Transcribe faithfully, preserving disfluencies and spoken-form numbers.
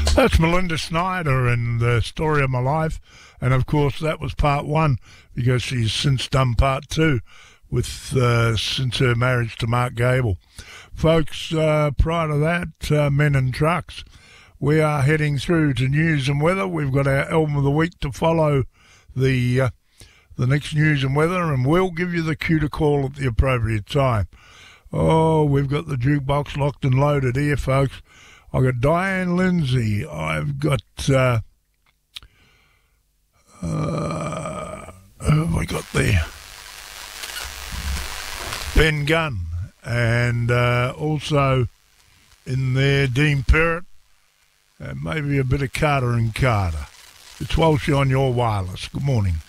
That's Melinda Snyder and the story of my life. And of course, that was part one because she's since done part two with uh, since her marriage to Mark Gable. Folks, uh, prior to that, uh, Men and Trucks. We are heading through to news and weather. We've got our album of the week to follow the uh, the next news and weather, and we'll give you the cue to call at the appropriate time. Oh, we've got the jukebox locked and loaded here, folks. I've got Diane Lindsay. I've got, uh, uh, who have I got there? Ben Gunn. And uh, also in there, Dean Perrott. And maybe a bit of Carter and Carter. It's Walshy on your wireless. Good morning.